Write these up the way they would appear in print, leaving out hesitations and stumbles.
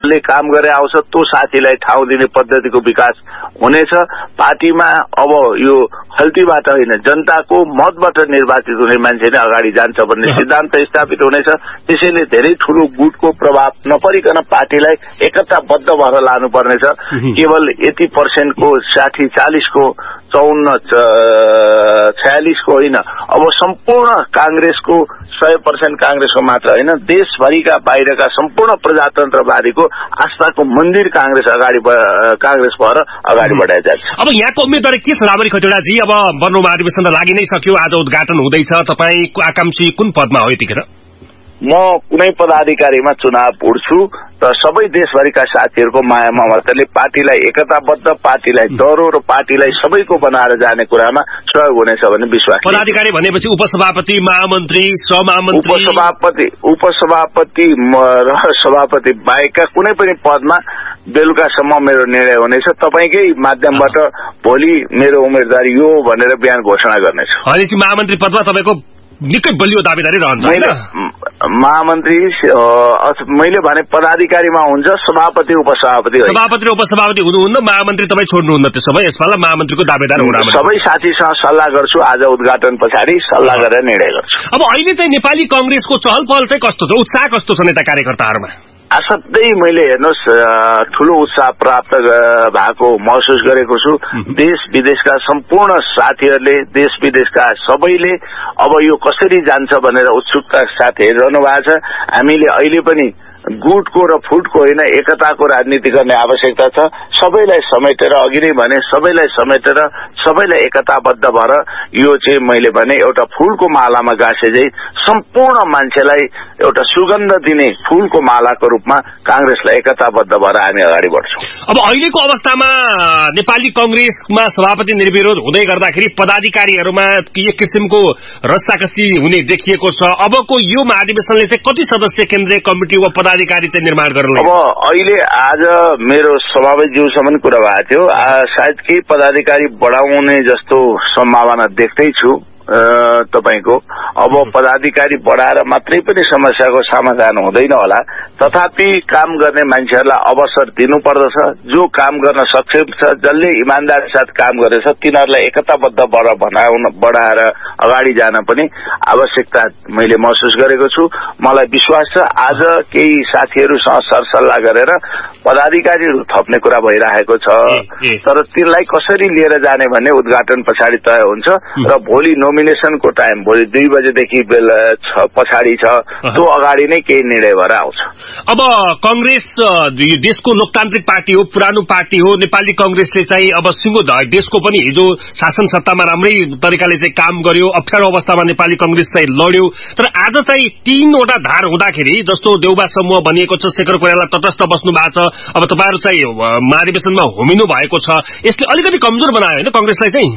आफूले काम गरे आउँछ त्यो साथीलाई ठाउँ दिने पद्धतिको विकास हुनेछ। पार्टीमा अब यो खल्तीबाट होइन जनताको मतबाट निर्वाचित हुने मान्छे नै अगाडि जान्छ भन्ने सिद्धान्त स्थापित हुनेछ। त्यसैले धेरै ठूलो गुटको प्रभाव नपरिकन पार्टीलाई एकताबद्ध भएर लानुपर्नेछ। केवल यति पर्सेन्टको 60-40 को 54-46 को होइन, अब सम्पूर्ण कांग्रेसको 100% कांग्रेसको मात्र होइन, देशभरिका बाहिरका सम्पूर्ण प्रजातन्त्रवादीको आस्थाको मन्दिर कांग्रेस भएर अगाडि बढाइ जान्छ। अब यहाँको उम्मेदवार के छ रामरी खतिवड़ाजी? अब बन्नु महाधिवेशन त लागि नै सक्यो, आज उद्घाटन हुँदैछ, तपाईको आकांक्षी कुन पदमा हो यतिखेर? म कुनै पदाधिकारीमा चुनाव उड्छु त सबै देशभरिका साथीहरूको माया ममताले पार्टीलाई एकताबद्ध, पार्टीलाई डरो र पार्टीलाई सबैको बनाएर जाने कुरामा सहयोग हुनेछ भन्ने विश्वास। पदाधिकारी भनेपछि उपसभापति, महामन्त्री, सहमहामन्त्री, उपसभापति र सभापति बाहेकका कुनै पनि पदमा बेलुकासम्म मेरो निर्णय हुनेछ। तपाईकै माध्यमबाट भोलि मेरो उम्मेदवारी यो भनेर बिहान घोषणा गर्नेछु। भनेपछि महामन्त्री पदमा तपाईको निकै बलियो दावेदारी रहन्छ। महामन्त्री मैले भने पदाधिकारीमा हुन्छ, सभापति उपसभापति होइन। सभापति र उपसभापति हुनुहुन्न, महामन्त्री तपाईँ छोड्नुहुन्न। त्यसो भए यसपालि महामन्त्रीको दावेदार हुन सबै साथीसँग सल्लाह गर्छु। आज उद्घाटन पछाडि सल्लाह गरेर निर्णय गर्छु। अब अहिले चाहिँ नेपाली कांग्रेसको चहल पहल चाहिँ कस्तो छ, उत्साह कस्तो छ नेता कार्यकर्ताहरूमा? असाध्यै मैले हेर्नुहोस् ठूलो उत्साह प्राप्त भएको महसुस गरेको छु। देश विदेशका सम्पूर्ण साथीहरूले, देश विदेशका सबैले अब यो कसरी जान्छ भनेर उत्सुकता साथ हेरिरहनु भएको छ। हामीले अहिले पनि गुटको र फुटको होइन, एकताको राजनीति गर्ने आवश्यकता छ। सबैलाई समेटेर, अघि नै भने सबैलाई समेटेर, सबैलाई एकताबद्ध भएर यो चाहिँ मैले भने एउटा फूलको मालामा गाँसे चाहिँ सम्पूर्ण मान्छेलाई एउटा सुगन्ध दिने फूलको मालाको रूपमा कांग्रेसलाई एकताबद्ध भएर हामी अगाडि बढ्छौं। अब अहिलेको अवस्थामा नेपाली कांग्रेसमा सभापति निर्विरोध हुँदै गर्दाखेरि पदाधिकारीहरूमा एक किसिमको रस्साकसी हुने देखिएको छ। अबको यो महाधिवेशनले चाहिँ कति सदस्य केन्द्रीय कमिटी वा पदाधिकारी चाहिँ निर्माण गर्न? अब अहिले आज मेरो सभापतिज्यूसम्म कुरा भएको थियो, सायद केही पदाधिकारी बढाउने जस्तो सम्भावना देख्दैछु तपाईको। अब पदाधिकारी बढाएर मात्रै पनि समस्याको समाधान हुँदैन होला। तथापि काम गर्ने मान्छेहरूलाई अवसर दिनुपर्दछ। जो काम गर्न सक्षम छ, जसले इमानदारी साथ काम गरेछ, तिनीहरूलाई एकताबद्ध बढाएर अगाडि जान पनि आवश्यकता मैले महसुस गरेको छु। मलाई विश्वास छ आज केही साथीहरूसँग सरसल्लाह गरेर पदाधिकारीहरू थप्ने कुरा भइरहेको छ। तर तिनलाई कसरी लिएर जाने भन्ने उद्घाटन पछाडि तय हुन्छ र भोलि नोमिनेसनको टाइम भोलि 2 बजेदेखि बेला पछाडि छ। त्यो अगाडि नै केही निर्णय भएर आउँछ। अब कांग्रेस देशको लोकतान्त्रिक पार्टी हो, पुरानो पार्टी हो। नेपाली कांग्रेसले चाहिँ अब सिंगो देशको पनि हिजो शासन सत्तामा राम्रै तरिकाले चाहिँ काम गर्यो, अप्ठ्यारो अवस्थामा नेपाली कांग्रेस चाहिँ लड्यो। तर आज चाहिँ 3वटा धार हुँदाखेरि, जस्तो देउबा समूह भनिएको छ, शेखर कोइराला तटस्थ बस्नु भएको छ, अब तपाईहरु चाहिँ महाधिवेशनमा होमिनु भएको छ, यसले अलिकति कमजोर बनायो हैन कांग्रेसलाई चाहिँ?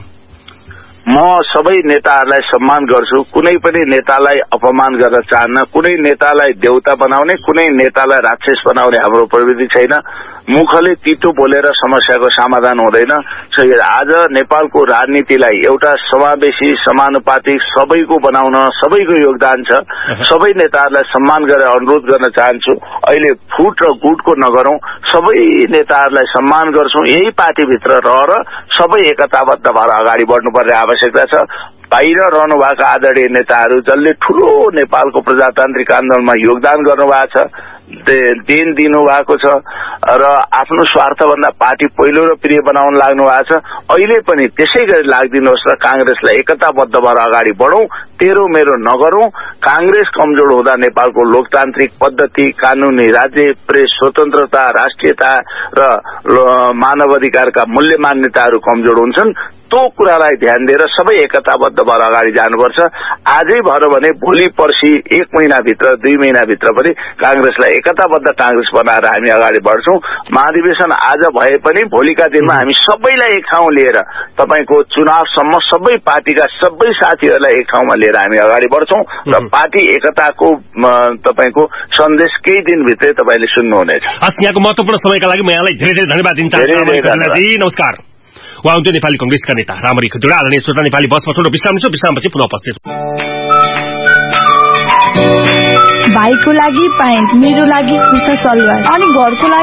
म सबै नेताहरूलाई सम्मान गर्छु। कुनै पनि नेतालाई अपमान गर्न चाहन्न। कुनै नेतालाई देवता बनाउने, कुनै नेतालाई राक्षस बनाउने हाम्रो प्रवृत्ति छैन। मुखले तितो बोलेर समस्याको समाधान हुँदैन। आज नेपालको राजनीतिलाई एउटा समावेशी, समानुपातिक, सबैको बनाउन सबैको योगदान छ। सबै नेताहरूलाई सम्मान गरेर अनुरोध गर्न चाहन्छु। अहिले फुट र गुटको नगरौं, सबै नेताहरूलाई सम्मान गर्छौं। यही पार्टीभित्र रहेर सबै एकताबद्ध भएर अगाडि बढ्नुपर्ने आवश्यकता छ। बाहिर रहनुभएका आदरणीय नेताहरू जसले ठूलो नेपालको प्रजातान्त्रिक आन्दोलनमा योगदान गर्नुभएको छ, देन दिनु भएको छ र आफ्नो स्वार्थभन्दा पार्टी पहिलो र प्रिय बनाउन लाग्नु भएको छ। अहिले पनि त्यसै गरी लाग्दिनुहोस् र कांग्रेसलाई एकताबद्ध भएर अगाडि बढौं। तेरो मेरो नगरौं। कांग्रेस कमजोर हुँदा नेपालको लोकतान्त्रिक पद्धति, कानूनी राज्य, प्रेस स्वतन्त्रता, राष्ट्रियता र मानव अधिकारका मूल्य मान्यताहरू कमजोर हुन्छन्। त्यो कुरालाई ध्यान दिएर सबै एकताबद्ध भएर अगाडि जानुपर्छ। आजै भएर भने भोलि पर्सि 1 महिनाभित्र 2 महिनाभित्र पनि कांग्रेसलाई एकताबद्ध कांग्रेस बनाएर हामी अगाडि बढ्छौं। महाधिवेशन आज भए पनि भोलिका दिनमा हामी सबैलाई एक ठाउँ लिएर तपाईको चुनावसम्म सबै पार्टीका सबै साथीहरूलाई एक ठाउँमा लिएर हामी अगाडि बढ्छौं र पार्टी एकताको तपाईको सन्देश केही दिनभित्रै तपाईले सुन्नुहुनेछ। हस्, यहाँको महत्त्वपूर्ण समयका लागि म यहाँलाई धेरै धेरै धन्यवाद दिन चाहन्छु। नमस्कार। उहाँ हुन्थ्यो नेपाली कांग्रेसका नेता रामरी खतिवड़ा। आदरणीय श्रोता, नेपाली बसमा छोटो विश्राम छ, विश्रामपछि पुनः उपस्थित। भाइको लागि प्यान्ट, मेरो लागि कुर्ता सलवार अनि घरको लागि